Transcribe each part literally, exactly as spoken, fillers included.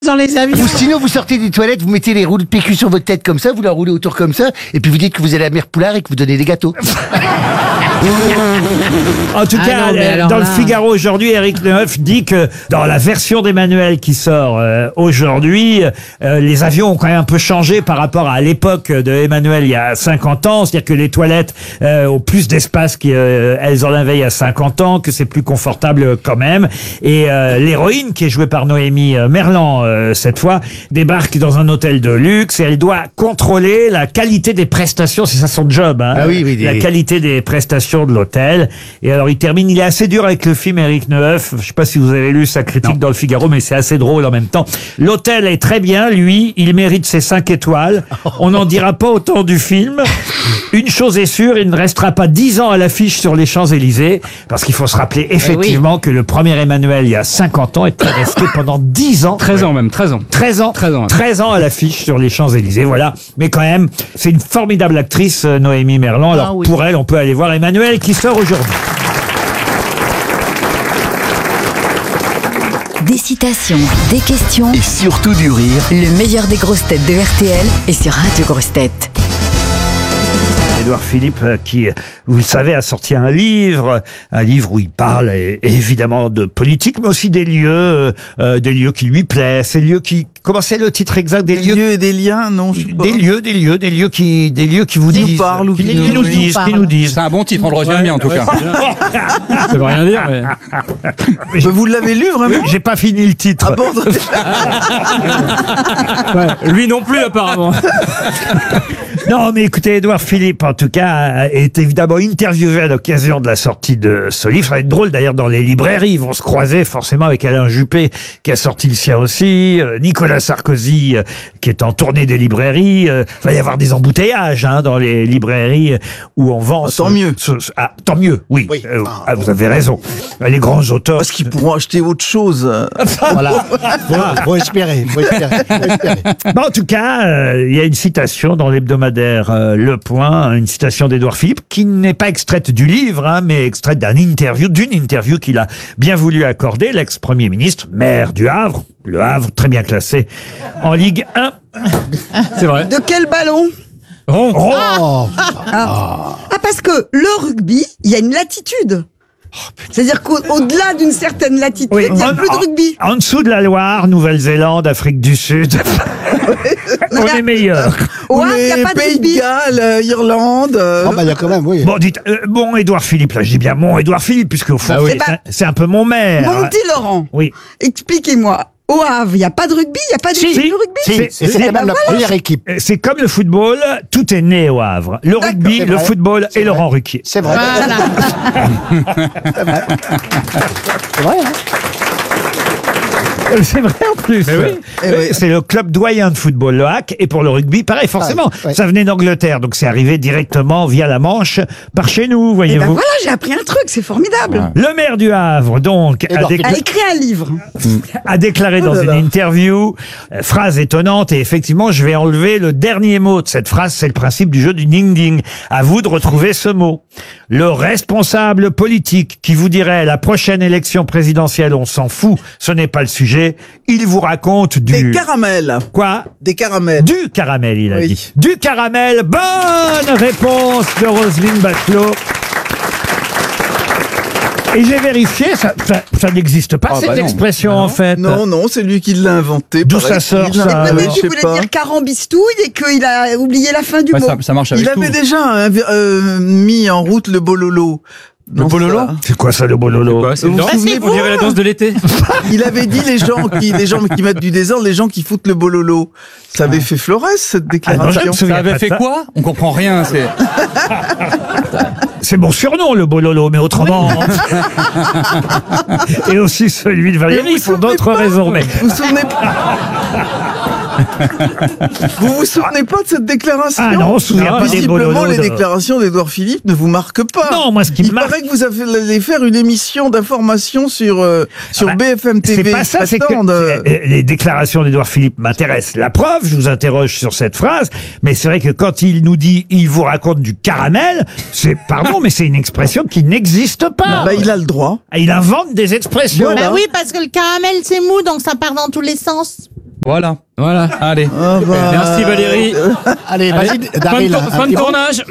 dans les avions. Ou sinon, vous sortez des toilettes, vous mettez les rouleaux de P Q sur votre tête comme ça, vous la roulez autour comme ça, et puis vous dites que vous allez à la mer Poulard et que vous donnez des gâteaux. En tout Ah cas, non, mais euh, alors dans là- le Figaro aujourd'hui, Éric Neuf dit que dans la version d'Emmanuel qui sort euh, aujourd'hui, euh, les avions ont quand même un peu changé par rapport à l'époque de Emmanuel il y a cinquante ans. C'est-à-dire que les toilettes euh, ont plus d'espace qu'elles en avaient il y a cinquante ans, que c'est plus confortable quand même. Et euh, l'héroïne, qui est jouée par Noémie euh, Merlan euh, cette fois, débarque dans un hôtel de luxe et elle doit contrôler la qualité des prestations. C'est ça son job, hein. Ah oui, oui, La oui. qualité des prestations de l'hôtel. Et alors il termine, il est assez dur avec le film, Éric Neuf. Je sais pas si vous avez lu sa critique dans le Figaro, mais c'est assez drôle en même temps. L'hôtel est très bien, lui, il mérite ses cinq étoiles. On n'en dira pas autant du film. Une chose est sûre, il ne restera pas dix ans à l'affiche sur les Champs-Élysées, parce qu'il faut se rappeler effectivement que le premier Emmanuel, il y a cinquante ans, était resté pendant dix ans. treize ans même, treize ans. treize ans. treize ans. treize ans à l'affiche sur les Champs-Élysées, voilà. Mais quand même, c'est une formidable actrice, euh, Noémie Merlan. Alors, Ah oui. pour elle, on peut aller voir Emmanuel qui sort aujourd'hui. Des citations, des questions, Et surtout du rire. le meilleur des grosses têtes de R T L et sur Radio Grosses Têtes. Édouard Philippe, euh, qui, euh, vous le savez, a sorti un livre, un livre où il parle euh, évidemment de politique, mais aussi des lieux, euh, euh, des lieux qui lui plaisent, ces lieux qui, comment c'est le titre exact des, Des lieux, lieux et des liens, non, je sais pas. des lieux, des lieux, des lieux qui, des lieux qui vous Qui nous disent, parlent ou qui, qui qui nous- nous qui nous disent, qui parlent. nous disent. C'est un bon titre, on le retient bien en tout cas. Ça veut rien dire, mais... Mais vous l'avez lu vraiment? J'ai pas fini le titre. Ah bon? Ouais, lui non plus apparemment. Non, mais écoutez, Édouard Philippe, en tout cas, est évidemment interviewé à l'occasion de la sortie de ce livre. Ça va être drôle, d'ailleurs, dans les librairies. Ils vont se croiser forcément avec Alain Juppé, qui a sorti le sien aussi, euh, Nicolas Sarkozy, euh, qui est en tournée des librairies. Euh, il va y avoir des embouteillages hein, dans les librairies où on vend... Ah, tant ce- mieux. ce- ce- ah, tant mieux, oui. Oui. Euh, ah, vous avez raison. Les grands auteurs... Parce qu'ils pourront acheter autre chose. Voilà. Faut, faut espérer, faut espérer, faut espérer. Bon, en tout cas, euh, il y a une citation dans l'hebdomadaire euh, Le Point, une citation d'Édouard Philippe, qui n'est pas extraite du livre, hein, mais extraite d'un interview, d'une interview qu'il a bien voulu accorder, l'ex-premier ministre, maire du Havre, le Havre, très bien classé, en Ligue un. C'est vrai. De quel ballon? Rond. Oh, Ah, parce que le rugby, il y a une latitude. C'est-à-dire qu'au-delà d'une certaine latitude, oui, il n'y a en- plus de en- rugby. En, dessous de la Loire, Nouvelle-Zélande, Afrique du Sud, on est meilleurs. Au Ou Havre, il n'y les a pas de Pays de rugby. Galles, euh, Irlande. euh, Oh, bah, il y a quand même, oui. Bon, dites, euh, bon Édouard Philippe, là, je dis bien mon Édouard Philippe, puisque au fond, Ah oui. c'est, Eh ben, c'est un peu mon maire. Mon petit Laurent, Oui. expliquez-moi. Au Havre, il n'y a pas de rugby, il n'y a pas d'équipe Si, de rugby. Si, c'est- c'est c'est- quand même la voilà. première équipe. Euh, C'est comme le football, tout est né au Havre. Le rugby, c'est le vrai. football C'est et vrai. Laurent Ruquier. C'est vrai. Voilà. C'est vrai, hein. Euh, C'est vrai en plus. Mais oui. Eh Euh, oui. C'est le club doyen de football, le H A C, et pour le rugby, pareil, forcément. Ah, ouais. Ça venait d'Angleterre, donc c'est arrivé directement via la Manche par chez nous, Et ben voyez-vous. voilà, j'ai appris un truc, c'est formidable. Le maire du Havre, donc, a, Édouard décla- Elle a écrit un livre. a déclaré dans Oh là une là. interview, euh, phrase étonnante, et effectivement, je vais enlever le dernier mot de cette phrase, c'est le principe du jeu du ding-ding. À vous de retrouver ce mot. Le responsable politique qui vous dirait la prochaine élection présidentielle, on s'en fout, ce n'est pas le sujet, il vous raconte du... Des caramels. Quoi? Des caramels. Du caramel, il a Oui. dit. Du caramel. Bonne réponse de Roselyne Bachelot. Et j'ai vérifié, ça, ça, ça n'existe pas, Ah, cette bah non. expression, Ah non. en fait. Non, non, c'est lui qui l'a inventé. D'où paraît-il. ça sort, ça, Euh, Peut-être je qu'il sais voulait pas. dire carambistouille et qu'il a oublié la fin du Ouais, mot. ça, ça marche avec Il tout. avait déjà hein, euh, mis en route le bololo. Le Non, bololo ça. C'est quoi ça, le bololo? Quoi, c'est Vous une vous danse souvenez On dirait la danse de l'été. Il avait dit les gens qui, les gens qui mettent du désordre, les gens qui foutent le bololo. Ça avait fait Flores, cette Ah non, je déclaration. me souviens Ça avait pas de fait ça. quoi On comprend rien. C'est. C'est mon surnom, le bololo, mais autrement. Et aussi celui de Valérie, pour d'autres raisons. Mais Vous vous souvenez pas Vous vous souvenez pas de cette déclaration? Ah non, on se souvient Ah, pas des Visiblement, bololos. les de- déclarations d'Édouard Philippe ne vous marquent pas. Non, moi, ce qui me Il marque- paraît que vous allez faire une émission d'information sur, euh, sur Ah bah, B F M T V. C'est pas ça, c'est que Prétendent, euh, c'est- les déclarations d'Édouard Philippe m'intéressent. La preuve, je vous interroge sur cette phrase, mais c'est vrai que quand il nous dit, il vous raconte du caramel, c'est, pardon, mais c'est une expression qui n'existe pas. bah, il a le droit. Il invente des expressions. Voilà. Bah oui, parce que le caramel, c'est mou, donc ça part dans tous les sens. Voilà. Voilà. Allez. Ah bah, Merci Valérie. Allez, vas-y, Fin de, Daryl. tour- fin de tournage.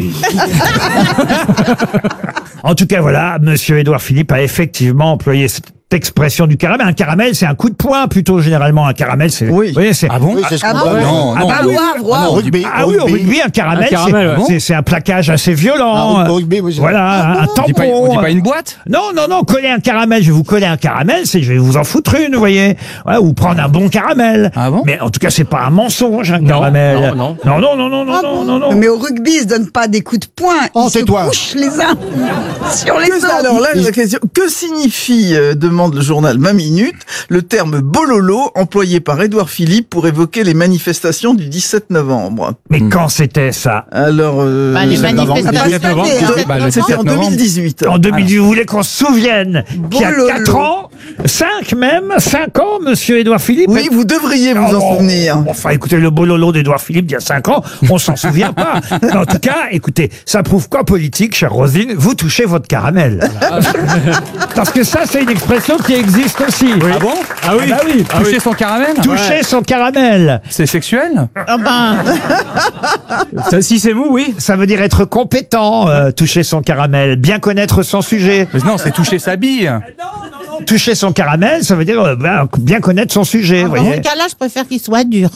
En tout cas, voilà, monsieur Édouard Philippe a effectivement employé cette expression du caramel. Un caramel, c'est un coup de poing plutôt, généralement. Un caramel, c'est... Oui. Vous voyez, c'est... Ah bon? Oui, c'est ce Ah qu'on bon voit. Non, Ah non. bah Ah, oui. waouh, waouh. Ah non, rugby. Ah oui, au rugby, un caramel, Un caramel, c'est, ouais. c'est, c'est un plaquage assez violent. Ah, au rugby, oui, c'est vrai. Voilà, un, un On dit, pas, on tampon. dit pas une boîte? Non, non, non, coller un caramel, je vais vous coller un caramel, c'est je vais vous en foutre une, vous voyez. Voilà, ou prendre un bon caramel. Ah bon? Mais en tout cas, c'est pas un mensonge, un caramel. non, non, non, non, non, non, Ah non, bon non, non. Mais au rugby, ils se donnent pas des coups de poing. Oh, ils se tais-toi. couchent les uns sur les Que- autres. alors là, la question, que signifie, euh, demande le journal Ma Minute, le terme bololo employé par Édouard Philippe pour évoquer les manifestations du dix-sept novembre? Mais quand c'était ça? Alors, euh, Bah, les euh, manifestations. Ah, pas cette année, hein. Bah, le c'était en sept novembre. deux mille dix-huit. En deux mille dix, vous voulez qu'on se souvienne qu'il y a Bololo. quatre ans, cinq même, cinq ans, monsieur Édouard Philippe? Oui, vous devriez vous en Oh, souvenir. Enfin, écoutez, le bololo d'Édouard Philippe d'il y a cinq ans, on s'en souvient pas. Mais en tout cas, écoutez, ça prouve qu'en politique, chère Roselyne, vous touchez votre caramel. Parce que ça, c'est une expression qui existe aussi. Ah bon? Ah oui, bah oui. Toucher son caramel? Toucher son caramel. C'est sexuel? Ah ben, Ça, si c'est mou, oui. Ça veut dire être compétent, euh, toucher son caramel, bien connaître son sujet. Mais non, c'est toucher sa bille. Toucher son caramel, ça veut dire euh, ben, bien connaître son sujet, vous dans voyez. ce cas-là, je préfère qu'il soit dur.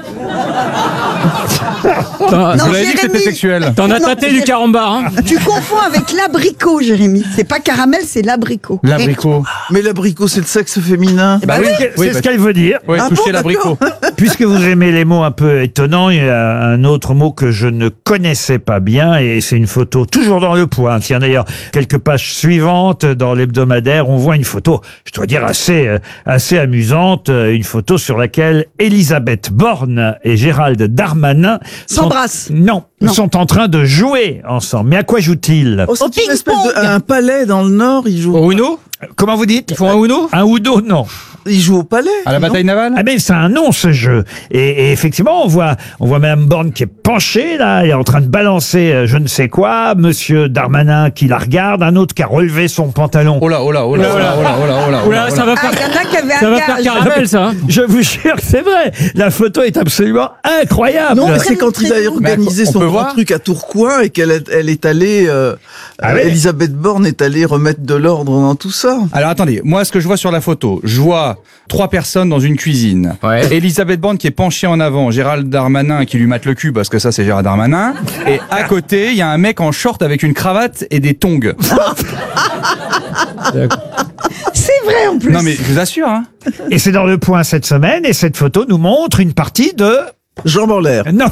T'en Non, Vous avez dit que c'était Jérémy. sexuel. t'en as Non, tâté c'est- du carambar, hein. Tu confonds avec l'abricot, Jérémy. C'est pas caramel, c'est l'abricot. L'abricot. Mais l'abricot, c'est le sexe féminin. Bah oui, c'est Oui, ce bah- qu'elle veut dire. Ouais, Ah toucher bon, l'abricot. Puisque vous aimez les mots un peu étonnants, il y a un autre mot que je ne connaissais pas bien et c'est une photo toujours dans le Point. Tiens d'ailleurs, quelques pages suivantes dans l'hebdomadaire, on voit une photo, je dois dire assez euh, assez amusante, euh, une photo sur laquelle Elisabeth Borne et Gérald Darmanin sont- S'embrassent. Non, Non. sont en train de jouer ensemble. Mais à quoi jouent-ils? Oh, c'est Au une espèce ping-pong. de, un palais dans le Nord, ils jouent, Au Uno. Comment vous dites? Ils font un Uno. Un Udo, non. ils jouent au palais. À la non bataille navale? Ah mais c'est un nom ce jeu. Et, et effectivement, on voit, on voit Madame Borne qui est penchée là, et en train de balancer euh, je ne sais quoi. Monsieur Darmanin qui la regarde, un autre qui a relevé son pantalon. Oh là, oh là, oh là, oh là, oh là, oh là, oh là, oh Oula, là. ça va Ah, faire. il y en a qui avaient Ça un va faire gage. caramel, ça. hein. Je vous jure que c'est vrai. La photo est absolument incroyable. Non, mais c'est quand il a très organisé on son peut grand voir truc à Tourcoing et qu'elle est, elle est allée, euh, Ah euh, ouais. Elisabeth Borne est allée remettre de l'ordre dans tout ça. Alors attendez, moi ce que je vois sur la photo, je vois trois personnes dans une cuisine. Ouais. Elisabeth Borne qui est penchée en avant, Gérald Darmanin qui lui mate le cul parce que ça c'est Gérald Darmanin. Et à côté, il y a un mec en short avec une cravate et des tongs. C'est vrai en plus. Non mais je vous assure, hein. Et c'est dans le Point cette semaine. Et cette photo nous montre une partie de. Jambes en l'air. Non,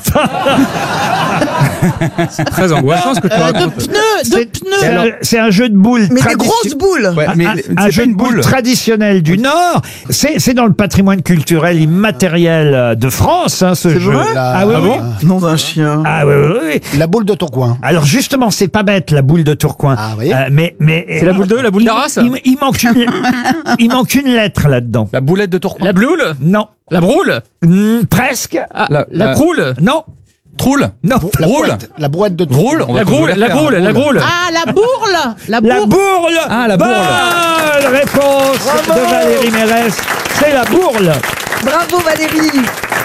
Très angoissant ce que tu Euh, de racontes. pneus, de c'est c'est un, pneus. c'est un jeu de boules. Mais des tradition- grosses boules. Ouais, mais un, c'est un pas jeu de une boules boule. traditionnel du Nord. C'est c'est dans le patrimoine culturel immatériel euh, de France, hein, ce C'est jeu. vrai Ah oui, Ah oui. bon Nom d'un chien. Ah oui, oui, oui. La boule de Tourcoing. Alors justement, c'est pas bête la boule de Tourcoing. Ah oui. Euh, mais mais C'est la boule de, la boule d'Arras. il, il manque une, il manque une lettre là-dedans. La boulette de Tourcoing. La bloule. Non. La broule. Hmm, presque. Ah, La- la la- croule. Non. Troule. Non. La Roule. brouette, la brouette de Roule. Tourcoing. On va La tous vous groule. La faire, groule. hein. La groule. Ah, la bourle. La La bourle. bourle. Ah, la bourle. Bonne réponse de Valérie Mérès. C'est la bourle. Bravo Valérie.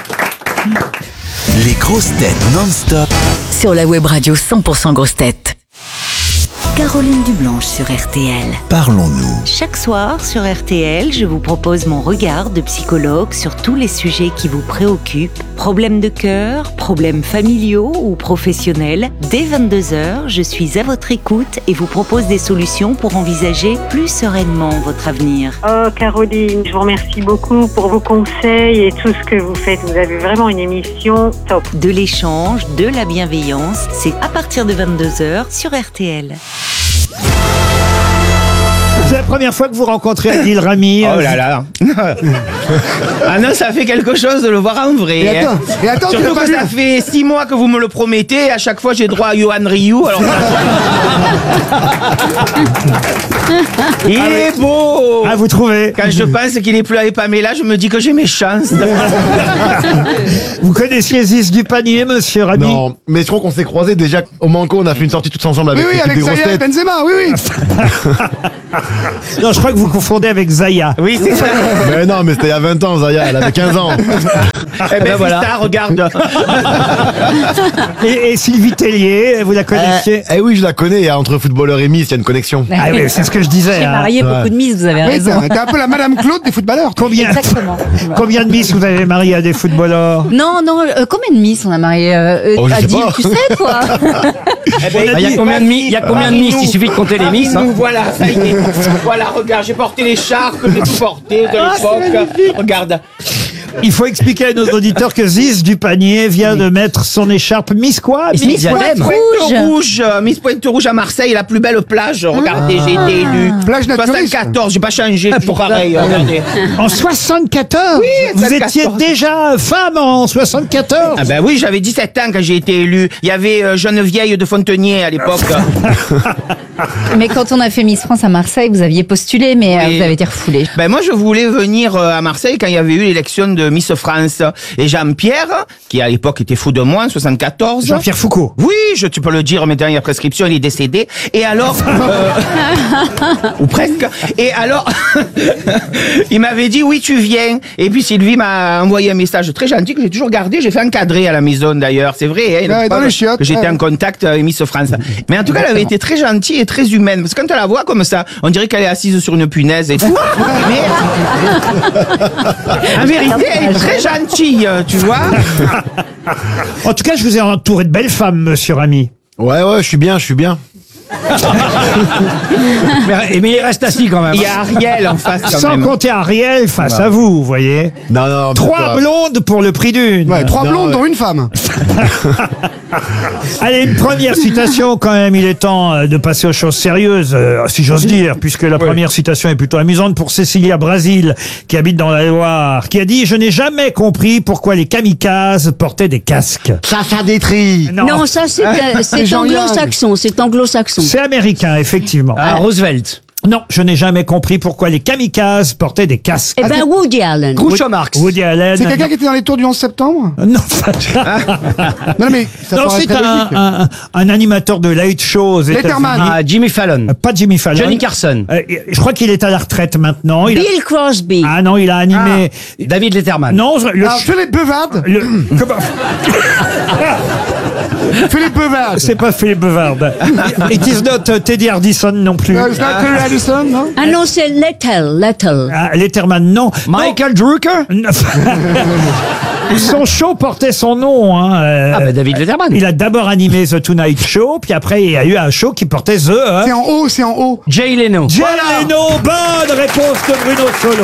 Les grosses têtes non-stop. Sur la web radio cent pour cent grosses têtes. Caroline Dublanche sur R T L. Parlons-nous. Chaque soir sur R T L, je vous propose mon regard de psychologue sur tous les sujets qui vous préoccupent. Problèmes de cœur, problèmes familiaux ou professionnels. Dès vingt-deux heures, je suis à votre écoute et vous propose des solutions pour envisager plus sereinement votre avenir. Oh Caroline, je vous remercie beaucoup pour vos conseils et tout ce que vous faites. Vous avez vraiment une émission top. De l'échange, de la bienveillance, c'est à partir de vingt-deux heures sur R T L. C'est la première fois que vous rencontrez Adil Rami. Oh là là. Ah non, ça fait quelque chose de le voir en vrai. Et attends, hein. et attends, tu Surtout l'as pas que vu. ça fait six mois que vous me le promettez. Et à chaque fois, j'ai droit à Johan Ryu. Alors, il est beau. Ah, vous trouvez? Quand je pense qu'il est plus avec Pamela, je me dis que j'ai mes chances. Vous connaissiez Ziz du panier, monsieur Rami? Non, mais je crois qu'on s'est croisés déjà au Manco, on a fait une sortie tous ensemble avec Oui, oui, l'équipe avec des grosses Zaya têtes. Benzema, oui, oui. Non, je crois que vous confondez avec Zaya. Oui, c'est ça. Mais non, mais c'était il y a a vingt ans, Zaya, elle avait quinze ans. Eh ben voilà. Ça, regarde. Et, et Sylvie Tellier, vous la connaissiez Eh oui, je la connais. Entre footballeur et Miss, il y a une connexion. Ah oui, c'est ce que je disais. J'ai hein. marié beaucoup de Miss, vous avez Oui, raison. t'es t'es un peu la Madame Claude des footballeurs. Combien, Exactement. combien de Miss vous avez marié à des footballeurs? Non, non, euh, combien de Miss on a marié euh, Oh, je sais Adil, pas. tu sais, toi? Eh ben, Il y a combien de Miss Il y a combien de Miss Il suffit de compter les Miss. hein. Nous, voilà, ça y est. Voilà, regarde, j'ai porté l'écharpe, j'ai tout porté de l'époque. Regarde. Il faut expliquer à nos auditeurs que Ziz du Panier vient de mettre son écharpe Miss quoi? Miss Miss Diadème. Pointe Rouge. Rouge, euh, Miss Pointe Rouge à Marseille, la plus belle plage. Regardez, j'ai été élu. Plage naturiste. soixante-quatorze, j'ai pas changé, toujours pareil. Regardez. En soixante-quatorze. Oui, Vous soixante-quatorze. étiez déjà femme en soixante-quatorze. Ah ben oui, j'avais dix-sept ans quand j'ai été élu. Il y avait euh, Geneviève de Fontenier à l'époque. Mais quand on a fait Miss France à Marseille, vous aviez postulé, mais euh, Oui. vous avez été refoulé. Ben moi, je voulais venir euh, à Marseille quand il y avait eu l'élection de Miss France. Et Jean-Pierre, qui à l'époque était fou de moi, en soixante-quatorze. Jean-Pierre Foucault. Oui, je, tu peux le dire, mais dernière prescription, il est décédé. Et alors, euh, ou presque. Et alors, il m'avait dit, oui, tu viens. Et puis Sylvie m'a envoyé un message très gentil que j'ai toujours gardé. J'ai fait encadrer à la maison, d'ailleurs. C'est vrai, hein, Ouais, dans les chiottes, que j'étais ouais. en contact avec Miss France. Mais en tout cas, elle avait été très gentille et très humaine. Parce que quand elle la voit comme ça, on dirait qu'elle est assise sur une punaise et tout. Mais, en vérité, elle est très gentille, tu vois. En tout cas, je vous ai entouré de belles femmes, monsieur Rami. Ouais, ouais, je suis bien, je suis bien. mais, mais il reste assis quand même. Il y a Ariel en face quand Sans même. compter Ariel face à vous, vous voyez. Non, non. Trois mais blondes pour le prix d'une. Ouais, trois Non, blondes ouais. dont une femme. Allez, une première citation quand même. Il est temps euh, de passer aux choses sérieuses, euh, si j'ose dire, puisque la première citation est plutôt amusante pour Cécilia Brasil, qui habite dans la Loire, qui a dit « Je n'ai jamais compris pourquoi les kamikazes portaient des casques. Ça, ça détruit. » Non, ça c'est euh, c'est Jean Yang. anglo-saxon, c'est anglo-saxon. C'est américain, effectivement. Ah, Roosevelt. Non, je n'ai jamais compris pourquoi les kamikazes portaient des casques. Eh ben Woody Allen. Groucho Marx. Woody Allen. C'est quelqu'un qui était dans les tours du onze septembre. Non, Non, mais ça non paraît c'est très un, logique. un, un animateur de light show aux États-Unis. Letterman. Ah, Jimmy Fallon. Euh, Pas Jimmy Fallon. Johnny Carson. Euh, je crois qu'il est à la retraite maintenant. Il a- Bill Crosby. Ah non, il a animé. David Letterman. Non, le, Alors, Philippe Bevard. le- comment- Philippe Bevard. C'est pas Philippe Bevard. It is not uh, Teddy Hardison non plus. Euh, c'est pas Terry Addison, non? Ah non, c'est Lettel, Lettel. Ah, Letterman, non. Michael Drucker. Non. Son show portait son nom. Hein. euh, Ah bah David Letterman. Il a d'abord animé The Tonight Show, puis après il y a eu un show qui portait The. hein. C'est en haut, c'est en haut. Jay Leno. Jay Leno, bonne réponse de Bruno Solo.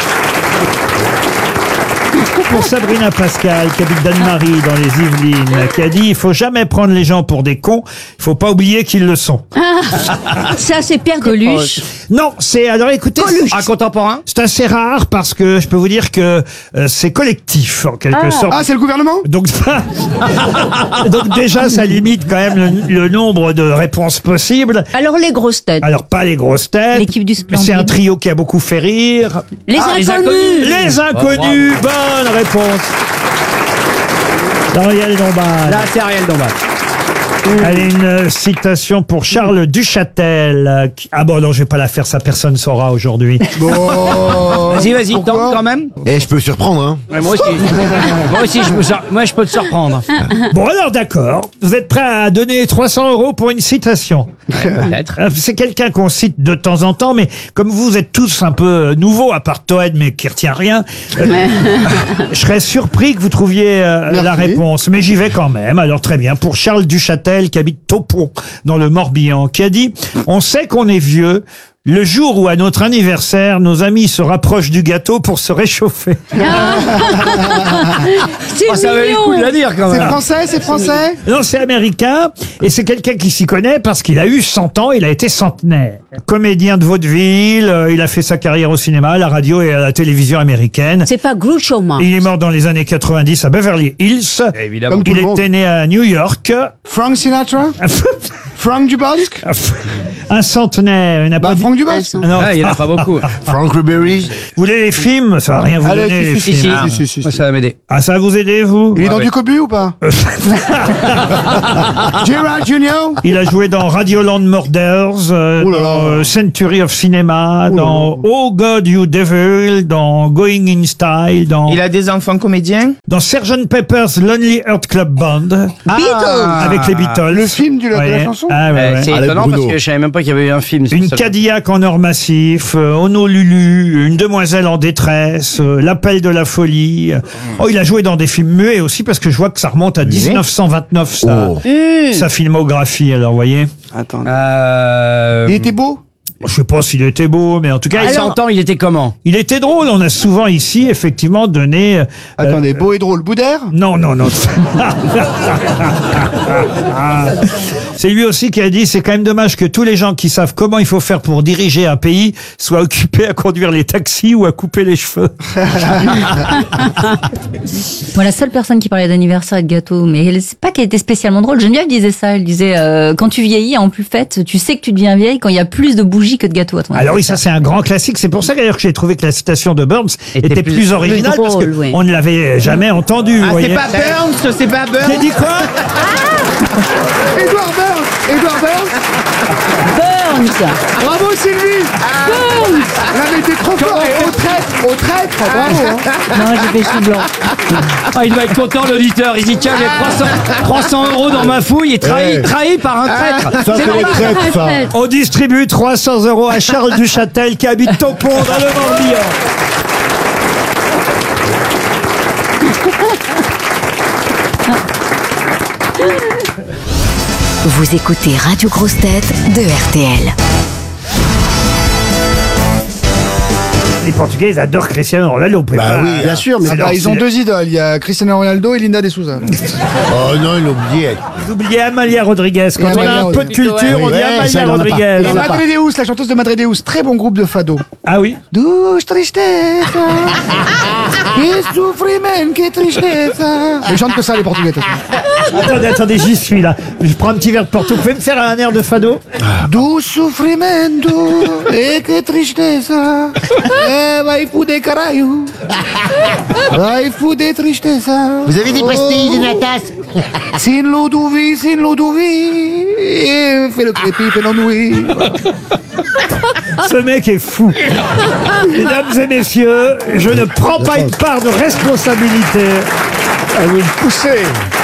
Pour Sabrina Pascal, qui habite Danemarie dans les Yvelines, qui a dit « Il faut jamais prendre les gens pour des cons, il faut pas oublier qu'ils le sont. Ah, ça c'est Pierre Coluche. » Non, c'est... Alors écoutez, c'est- Un contemporain. c'est assez rare parce que je peux vous dire que euh, c'est collectif, en quelque Ah. sorte. Ah, c'est le gouvernement? Donc, donc déjà, ça limite quand même le, le nombre de réponses possibles. Alors les grosses têtes. Alors, pas les grosses têtes. L'équipe du Mais c'est un Splendide. trio qui a beaucoup fait rire. Les Ah, les inconnus. Les inconnus, bonne réponse. Ariel Dombal. Là, c'est Ariel Dombal. Allez, une euh, citation pour Charles Duchâtel. euh, qui- Ah bon, non, je vais pas la faire, ça personne saura aujourd'hui. Bon. Vas-y, vas-y, Pourquoi tente quand même. Et je peux surprendre, hein. Ouais, moi aussi. moi aussi, je peux, sur- moi, je peux te surprendre. Bon, alors d'accord. Vous êtes prêts à donner trois cents euros pour une citation? Peut-être. Euh, C'est quelqu'un qu'on cite de temps en temps, mais comme vous êtes tous un peu euh, nouveaux, à part Toen, mais qui retient rien, euh, je serais surpris que vous trouviez euh, Merci. la réponse. Mais j'y vais quand même. Alors très bien. Pour Charles Duchâtel, qui habite Taupon, dans le Morbihan, qui a dit « On sait qu'on est vieux. Le jour où, à notre anniversaire, nos amis se rapprochent du gâteau pour se réchauffer. » C'est Oh, ça valait le coup de mignon. la dire quand C'est même. français, c'est français? Non, c'est américain, et c'est quelqu'un qui s'y connaît parce qu'il a eu cent ans, il a été centenaire. Comédien de vaudeville, euh, il a fait sa carrière au cinéma, à la radio et à la télévision américaine. C'est pas Groucho Marx. Il est mort dans les années quatre-vingt-dix à Beverly Hills. Évidemment. Comme tout Il le monde. était né à New York. Frank Sinatra? Franck Dubosc. Un centenaire. Il n'y en a Bah, pas Franck Dubosc. Non. Ah, il y en a pas beaucoup. Frank Ribery. Vous voulez les films? Ça va rien vous Allez, donner, les si, si, films. si, si, si, Moi, si. ça va m'aider. Ah, ça va vous aider, vous? Il est Ah dans ouais. du cobu ou pas? Gerard Junior. Il a joué dans Radioland Murders, euh, Oh là là. dans euh, Century of Cinema, Oh là dans là. Oh God You Devil, dans Going in Style, dans, Il a des enfants comédiens. dans sergeant Pepper's Lonely Heart Club Band, Ah. avec les Beatles. Le film du, de la Ouais. chanson. Ah, ouais, Eh, ouais. C'est Avec étonnant Bruno. parce que je savais même pas qu'il y avait eu un film. sur Une ça. Cadillac en or massif, euh, Honolulu, Une demoiselle en détresse, euh, L'appel de la folie. Oh, il a joué dans des films muets aussi parce que je vois que ça remonte à dix-neuf cent vingt-neuf, sa, Oh. sa filmographie. Alors, vous voyez. Attends. Euh... Il était beau. Je sais pas s'il était beau, mais en tout cas, À il, cent ans, il était comment? il était drôle. On a souvent ici, effectivement, donné. euh, Attendez, beau et drôle. Boudère. non, non, non. C'est lui aussi qui a dit, c'est quand même dommage que tous les gens qui savent comment il faut faire pour diriger un pays soient occupés à conduire les taxis ou à couper les cheveux. Moi, la seule personne qui parlait d'anniversaire et de gâteau, mais elle- c'est pas qu'elle était spécialement drôle. Geneviève disait ça. Elle disait, euh, quand tu vieillis, en plus fait, tu sais que tu deviens vieille quand il y a plus de bougies que de gâteaux à ton Alors oui, ça anniversaire. c'est un grand classique. C'est pour ça d'ailleurs que j'ai trouvé que la citation de Burns était, plus- plus, originale plus parce drôle, que oui. on ne l'avait jamais entendu. vous Ah, c'est voyez. pas Burns, c'est pas J'ai Burns. dit quoi? Edouard Burns. Edouard Burns. Burns. Bravo Sylvie. Burns. Elle avait été trop fort. Au traître. Au traître. Bravo. hein. Non, j'ai fait chou blanc. Ah, il doit être content, l'auditeur. Il dit, tiens, j'ai trois cents, trois cents euros dans ma fouille et trahi, Ouais. trahi par un traître. Ça, c'est les traites, ça. On distribue trois cents euros à Charles Duchâtel qui habite Taupon dans le Morbihan. Vous écoutez Radio Grosse Tête de R T L. Les Portugais ils adorent Cristiano Ronaldo. vous pouvez Bah pas- oui, Bien sûr, mais Alors, bah, ils ont c'est- deux idoles. Il y a Cristiano Ronaldo et Linda de Souza. Oh non, il a oublié. Vous oubliez Amalia Rodriguez. Quand on Amalia a un peu de Rodriguez. culture, on dit Ouais, Amalia ça, il en a pas. Rodriguez. Et Madre Deus, la chanteuse de Madre Deus, très bon groupe de fado. Ah oui. Douce tristeza, que sufriment, que tristeza. Ils chantent que ça, les Portugais. de toute façon. Attendez, attendez, j'y suis là. Je prends un petit verre de Porto. Vous pouvez me faire un air de fado? Do sofrimento, e que tristeza. Eh, vai fuder, caralho. Vai fuder, tristeza. Vous avez des pastilles, des natas? Sin Ludovic, sin Ludovic. Et fais le crépi, fais l'ennui. Ce mec est fou. Mesdames et messieurs, je ne prends pas une part de responsabilité. À vous le pousser.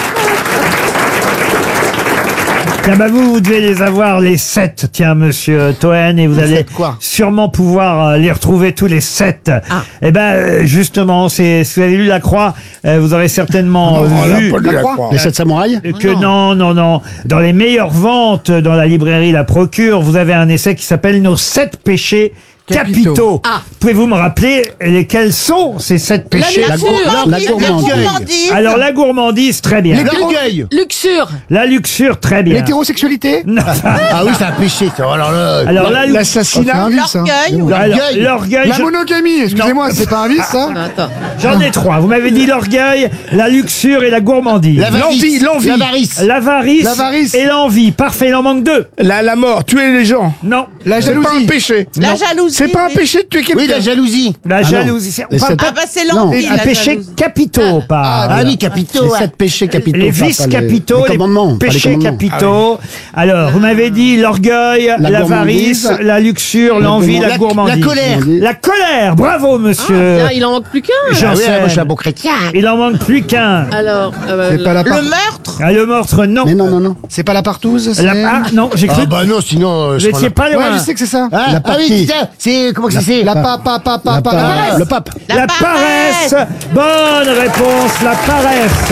Ah bah vous, vous devez les avoir les sept, tiens, monsieur Toen, et vous Les allez sept quoi sûrement pouvoir euh, les retrouver tous les sept. Eh ben, euh, justement, c'est, si vous avez lu La Croix, euh, vous aurez certainement euh, on l'a vu pas lu, La Croix. Les sept samouraïs que non, non, non. Dans les meilleures ventes dans la librairie La Procure, vous avez un essai qui s'appelle Nos sept péchés capitaux. Capitaux. Ah. Pouvez-vous me rappeler lesquels sont ces sept péchés? La gourmandise. la gourmandise. gourmandise. Alors la gourmandise, très bien. L'orgueil. Luxure. La luxure, très bien. L'hétérosexualité. Non. Ah oui, c'est un péché, ça. Alors là. Alors là, L'assassinat. L'orgueil. oui. alors, l'orgueil, La je- monogamie, excusez-moi, c'est pas un vice, ça? Attends. j'en ai trois. Vous m'avez dit l'orgueil, la luxure et la gourmandise. L'avarice. L'envie, l'envie. L'avarice. L'avarice. L'avarice. Et l'envie. Parfait, il en manque deux. La, la mort, tuer les gens. Non. La C'est pas un jalousie. péché. La jalousie. C'est pas un oui. péché de tuer quelqu'un. Oui, la jalousie. La jalousie. c'est- on parle Ah pas bah c'est l'envie. un la péché jalousie. capitaux, pas. Ah oui, capitaux. Les sept péchés capitaux. Les pas- vices pas les- capitaux, les les, commandements, pas les péchés commandements. capitaux. Alors, vous m'avez dit l'orgueil, La l'avarice, gourmandise, la luxure, l'envie, la, la- gourmandise. la colère. La colère, bravo monsieur. Ah, il en manque plus qu'un. Jean Ah oui, Sen. moi je suis un bon chrétien. Il en manque plus qu'un. Alors, euh, C'est pas la part- le meurtre. Ah, le meurtre, non. Mais non, non, non. C'est pas la partouze, c'est... La- ah, non, j'ai cru. Ah bah non, sinon... euh, Vous je étiez prends pas loin. Ouais, je sais que c'est ça. Ah, La ah oui, partie. c'est ça. C'est, comment que ça c'est? La pa, pa, pa, pa, pa, paresse. le pape. La, La paresse. paresse. Bonne réponse, la paresse.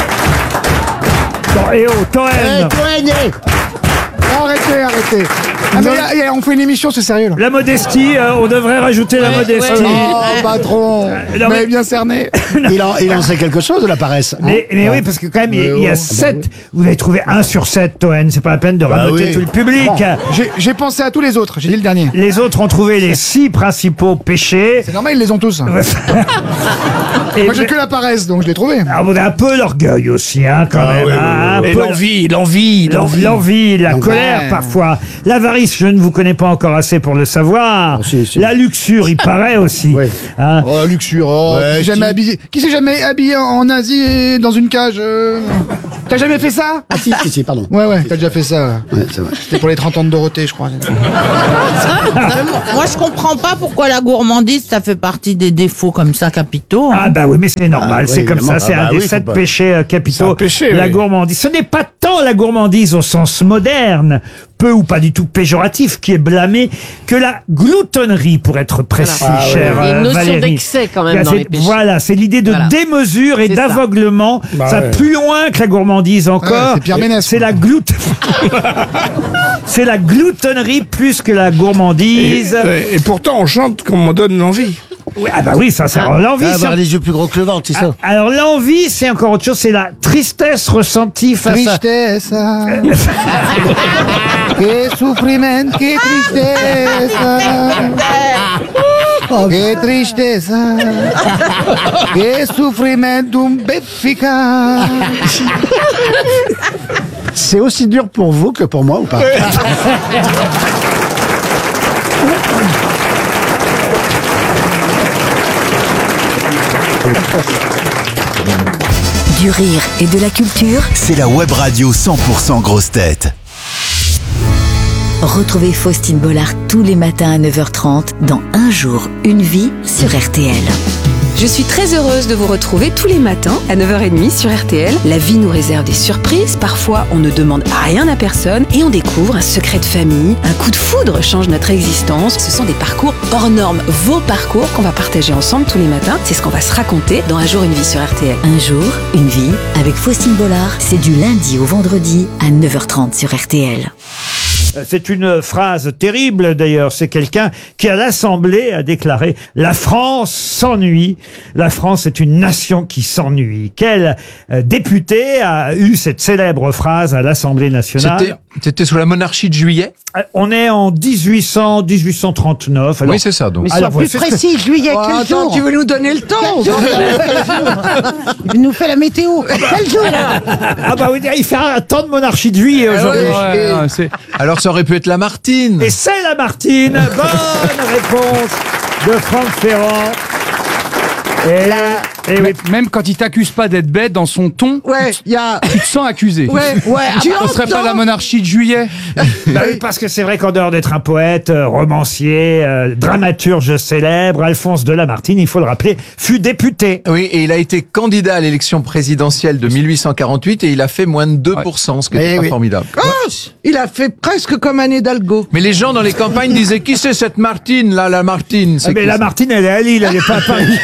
Bon, et oh, Toen. Eh, Toen, eh. Arrêtez, arrêtez. Ah, mais y a- y a- on fait une émission, c'est sérieux là. La modestie, euh, on devrait rajouter la modestie. Oh, patron, non, vous mais- m'avez bien cerné. Il en, il en sait quelque chose de la paresse. hein. Mais, mais oui, parce que quand même, il y a- il y a sept. Vous avez trouvé un sur sept, Toen. C'est pas la peine de Bah raboter oui. tout le public. Bon, j'ai- J'ai pensé à tous les autres, j'ai dit le dernier. Les autres ont trouvé les six principaux péchés. C'est normal, ils les ont tous. Et Moi j'ai que la paresse, donc je l'ai trouvé. alors, vous avez un peu l'orgueil aussi, hein, quand même. hein, un Et peu l'envie, l'envie, l'envie, l'envie, la L'envie. colère Ouais. parfois. L'avarice, je ne vous connais pas encore assez pour le savoir. si, si. La luxure, il paraît aussi. Hein. Oh, luxure, oh, Ouais, qui s'est jamais si. habillé. Qui s'est jamais habillé en Asie et dans une cage euh T'as jamais fait ça? Ah si, si, si, pardon. Ouais, ouais, t'as déjà fait ça. Ouais, c'est vrai. C'était pour les trente ans de Dorothée, je crois. Moi, je comprends pas pourquoi la gourmandise, ça fait partie des défauts comme ça capitaux. hein. Ah bah oui, mais c'est normal, Ah, c'est oui, comme ça, évidemment. c'est Ah un bah des oui, faut sept pas- péchés euh, capitaux. C'est un péché, la oui. gourmandise. Ce n'est pas tant la gourmandise au sens moderne, peu ou pas du tout péjoratif, qui est blâmée, que la gloutonnerie, pour être précis, Voilà. Ah, cher ouais. Il y a une euh, notion Valérie. d'excès, quand même, Là, dans c'est- les péchés. Voilà, c'est l'idée de Voilà. démesure et C'est ça. d'aveuglement. Bah ça ouais. plus loin que la gourmandise encore. Ouais, c'est Pierre Ménès, C'est quoi. la glout. C'est la gloutonnerie plus que la gourmandise. Et, et pourtant, on chante qu'on m'en donne l'envie. Oui, ah bah oui, ça, c'est l'envie. Ah, c'est- avoir les yeux plus gros que le ventre, c'est ça. Ah, alors l'envie, c'est encore autre chose, c'est la tristesse ressentie face à... Tristeza. Que sufrimiento, que tristeza. Que tristeza. Que sufrimiento béfica. C'est aussi dur pour vous que pour moi ou pas? Du rire et de la culture, C'est la web radio cent pour cent grosse tête. retrouvez Faustine Bollard tous les matins à neuf heures trente dans Un jour, une vie sur R T L. Je suis très heureuse de vous retrouver tous les matins à neuf heures trente sur R T L. La vie nous réserve des surprises. Parfois, on ne demande rien à personne et on découvre un secret de famille. Un coup de foudre change notre existence. Ce sont des parcours hors normes. Vos parcours qu'on va partager ensemble tous les matins. C'est ce qu'on va se raconter dans Un jour, une vie sur R T L. Un jour, une vie avec Faustine Bollard, c'est du lundi au vendredi à neuf heures trente sur R T L. C'est une phrase terrible d'ailleurs. C'est quelqu'un qui à l'Assemblée a déclaré « La France s'ennuie. La France est une nation qui s'ennuie ». Quel euh, député a eu cette célèbre phrase à l'Assemblée nationale? C'était- C'était sous la monarchie de Juillet. Euh, On est en dix-huit cents, dix-huit cent trente-neuf. Alors- Oui, c'est ça, donc. Mais sois plus précis, juillet, Oh, quel attends, jour tu veux nous donner le temps Il nous fait la météo. Quel jour Ah bah oui, il fait un temps de monarchie de juillet aujourd'hui. Ouais, ouais, c'est- Alors ça aurait pu être la Martine. Et c'est la Martine. Bonne réponse de Franck Ferrand. Et là, et oui. Même quand il t'accuse pas d'être bête, dans son ton, Ouais, il y a. tu te sens accusé. Ouais, ouais. Tu Ce serait pas entends la monarchie de Juillet. Bah oui, parce que c'est vrai qu'en dehors d'être un poète, euh, romancier, euh, dramaturge célèbre, Alphonse de Lamartine, il faut le rappeler, fut député. Oui, et il a été candidat à l'élection présidentielle de mille huit cent quarante-huit et il a fait moins de deux pour cent, ce qui est Eh pas oui. formidable. Oh, il a fait presque comme un Hidalgo. Mais les gens dans les campagnes disaient qui c'est cette Martine là, la Martine Ah, c'est mais qui, ça Lamartine, elle est à Lille, elle n'est pas à Paris.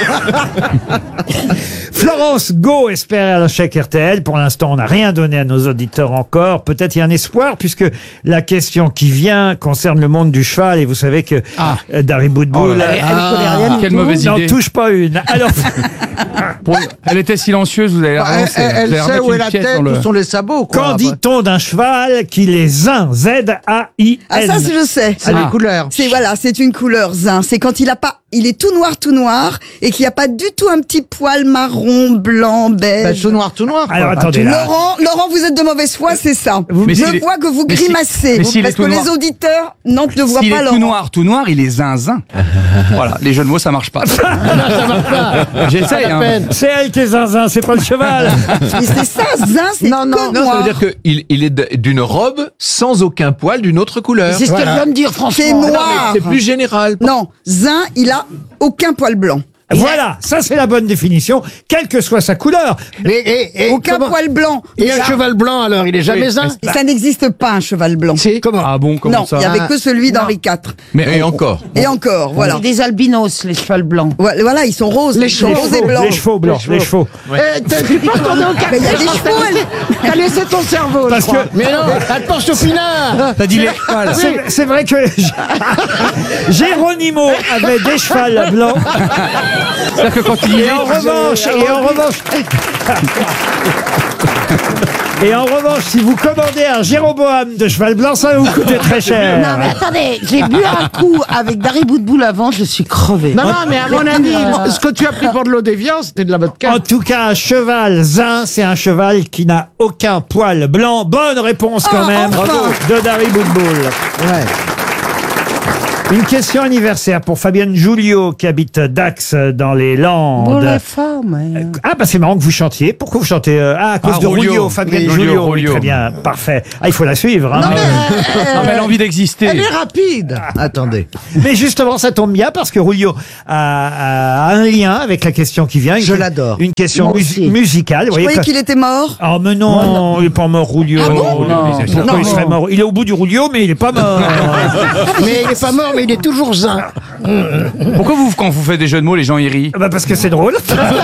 Florence Go espère un chèque R T L. Pour l'instant, on n'a rien donné à nos auditeurs encore. Peut-être il y a un espoir, puisque la question qui vient concerne le monde du cheval. Et vous savez que Ah. euh, Dari Boudboul Oh là là. euh, Elle connaît rien du Quelle tout. mauvaise n'en idée. touche pas une. Alors, Bon, elle était silencieuse, vous allez la Elle, relancer. elle- elle Vous allez sait remettre où est une la pièce tête, dans le- où sont les sabots. Quoi, qu'en après. dit-on d'un cheval qui est zin, Z A I N? Ah ça je sais. C'est Ah. les couleurs. C'est voilà, c'est une couleur zin. C'est quand il a pas, il est tout noir, tout noir, et qu'il n'y a pas du tout un petit poil marron, blanc, Bah, beige. tout noir, tout noir. quoi. Alors Bah, attendez tu- là. Laurent, Laurent, vous êtes de mauvaise foi, c'est ça. Mais Je s'il est- vois que vous mais si- grimacez, mais s'il parce est tout que noir- les auditeurs non, ne voient S'il pas est tout Laurent. noir, tout noir, il est zinzin. Voilà, les jeux de mots, ça marche pas. J'essaye, hein. C'est elle qui est zinzin, c'est pas le cheval. Mais c'est ça, zin, c'est Non, non, que Non, ça noir. veut dire qu'il il est de- d'une robe sans aucun poil d'une autre couleur. C'est ce qu'elle vient de dire, franchement. C'est Ah non, mais noir. c'est plus général. Non, zin, il a aucun poil blanc. Voilà, ça c'est la bonne définition, quelle que soit sa couleur. Et, et, et, Aucun comment- poil blanc. Et un Ça- cheval blanc alors, il est jamais Oui, un. mais Ça n'existe pas, un cheval blanc. Comment Ah bon, comment Non, ça il n'y avait que celui d'Henri quatre. Mais Et on- encore. Et encore, voilà. C'est des albinos, les chevals blancs. Voilà, voilà, ils sont roses. Les ils sont chevaux, roses et blancs. Les chevaux blancs, les chevaux. Eh, t'as- tu peux retourner au Mais il y a des chevaux, elle. T'as laissé ton cerveau, Parce je crois. que- Mais non, attention au pinard. T'as dit les chevals. C'est c'est vrai que Géronimo avait des chevals blancs. C'est-à-dire que quand il y Et est, en revanche, et en revanche, et en revanche, si vous commandez un Jéroboam de cheval blanc, ça va vous coûter très cher. Non, mais attendez, j'ai bu un coup avec Dari Boudboul avant, je suis crevé. Non, non, mais à mon avis, ce que tu as pris pour de l'eau d'évian, c'était de la vodka. En tout cas, un cheval zin, c'est un cheval qui n'a aucun poil blanc. Bonne réponse quand Ah, même enfin. de Dari Boudboul. Ouais. Une question anniversaire pour Fabienne Julio qui habite Dax dans les Landes. Bon, les femmes. hein. Ah bah c'est marrant que vous chantiez. Pourquoi vous chantez euh, Ah, à cause Ah, de Rulio. Rulio, Fabienne Oui, Julio. Rulio, Oui, Rulio. très bien, parfait. Ah, il faut la suivre. Hein. Non, mais, euh, Ah, mais elle a envie d'exister. Elle est rapide. Attendez. Mais justement, ça tombe bien parce que Rulio a, a un lien avec la question qui vient. Une- Je l'adore. Une question Moi mus- aussi. musicale. Vous Je voyez croyais que- qu'il était mort. Oh mais non, il est pas mort Rulio. Ah bon Non, pourquoi Non. il serait mort? Il est au bout du Rulio, mais il est pas mort. Mais il est pas mort, mais il est toujours zin. Pourquoi vous, quand vous faites des jeux de mots, les gens y rient? Bah parce que c'est drôle.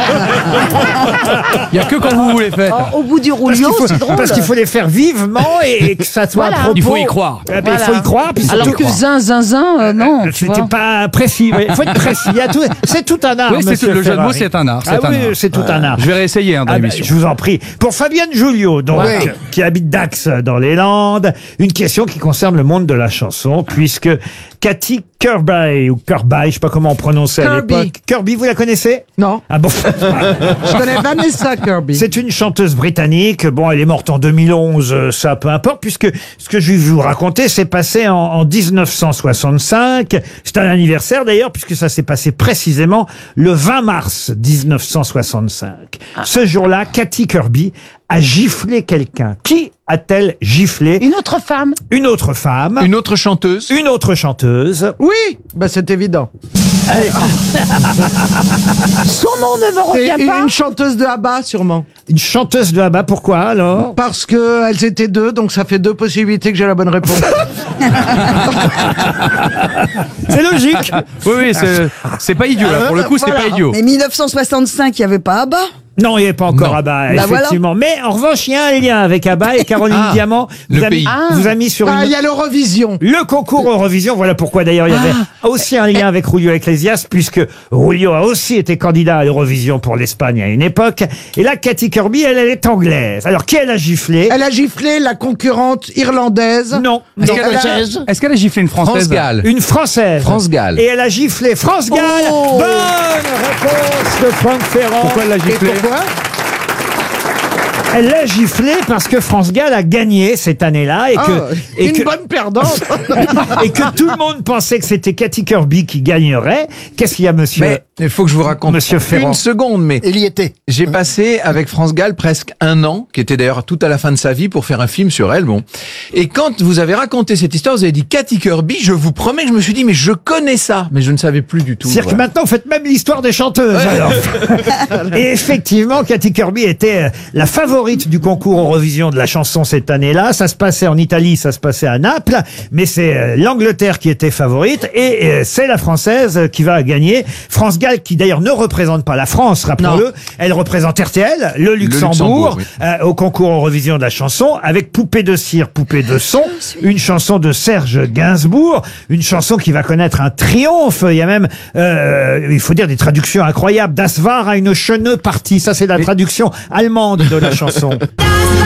Il y a que quand vous les faites. Oh, au bout du Parce rouleau, qu'il faut, c'est drôle. parce qu'il faut les faire vivement et, et que ça soit Voilà. à propos. Il faut y croire. Eh ben, Il faut y croire. Puis Alors surtout- que zin, zin, zin, euh, non. tu C'était vois. pas précis. Il faut être précis. Il y a tout- C'est tout un art. Oui, c'est monsieur tout- le jeu de mots, Ferrari. c'est un art, c'est Ah un oui, art. c'est tout un art. Je vais réessayer hein, dans Ah ben, l'émission. je vous en prie. Pour Fabienne Julio, donc, Ouais. qui habite Dax dans les Landes, une question qui concerne le monde de la chanson, puisque Cathy Kirby, ou Kirby, je sais pas comment on prononçait à Kirby. l'époque. Kirby, vous la connaissez? Non. Ah bon? Je connais Vanessa Kirby. C'est une chanteuse britannique. Bon, elle est morte en deux mille onze, euh, ça peu importe, puisque ce que je vais vous raconter s'est passé en, en dix-neuf cent soixante-cinq. C'est un anniversaire d'ailleurs, puisque ça s'est passé précisément le vingt mars mille neuf cent soixante-cinq. Ce jour-là, Cathy Kirby a giflé quelqu'un. Qui a-t-elle giflé? Une autre femme. Une autre femme. Une autre chanteuse. Une autre chanteuse. Oui, bah c'est évident. Son nom ne me C'est revient pas. une chanteuse de ABBA, sûrement. Une chanteuse de ABBA, pourquoi alors? Parce que elles étaient deux, donc ça fait deux possibilités que j'ai la bonne réponse. C'est logique. Oui, oui, c'est- c'est pas idiot là. Pour le coup, c'est Voilà. pas idiot. Mais mille neuf cent soixante-cinq, il n'y avait pas ABBA. Non, il n'y avait pas encore Non. ABBA, Bah effectivement. Mais en revanche, il y a un lien avec ABBA et Caroline Ah, Diamant le vous a, mis, pays. vous a mis sur Ah, une- il y a l'Eurovision. le concours Eurovision. Voilà pourquoi d'ailleurs il y avait aussi un lien avec Julio Iglesias, puisque Julio a aussi été candidat à l'Eurovision pour l'Espagne à une époque. Et là, Cathy Kirby, elle, elle est anglaise. Alors, qui elle a giflé? Elle a giflé la concurrente irlandaise. Non. Est-ce Non. qu'elle a, Française. est-ce qu'elle a giflé une française? France Gall. Une Française. France Gall. Et elle a giflé France Gall. Oh. Bonne réponse de Franck Ferrand. Pourquoi elle l'a Et giflé? pourquoi Elle l'a giflé parce que France Gall a gagné cette année-là et que, Ah, et Une que, bonne perdante. et que tout le monde pensait que c'était Cathy Kirby qui gagnerait. Qu'est-ce qu'il y a, monsieur? Mais il faut que je vous raconte Monsieur Ferrand. une seconde, mais Il y était. j'ai passé avec France Gall presque un an, qui était d'ailleurs tout à la fin de sa vie, pour faire un film sur elle. Bon, et quand vous avez raconté cette histoire, vous avez dit Cathy Kirby. Je vous promets que je me suis dit, mais je connais ça, mais je ne savais plus du tout. C'est-à-dire que voilà. maintenant, vous faites même l'histoire des chanteuses. alors. Et effectivement, Cathy Kirby était euh, la favorite du concours Eurovision de la chanson cette année-là. Ça se passait en Italie, ça se passait à Naples, mais c'est euh, l'Angleterre qui était favorite et euh, c'est la Française qui va gagner. France Gall, qui d'ailleurs ne représente pas la France, rappelons-le. Elle représente R T L, le Luxembourg, Luxembourg, oui. euh, au concours Eurovision de la chanson, avec Poupée de cire, Poupée de son, une chanson de Serge Gainsbourg, une chanson qui va connaître un triomphe. Il y a même, euh, il faut dire, des traductions incroyables. Das war eine schöne Partie. Ça, c'est la traduction allemande de la chanson.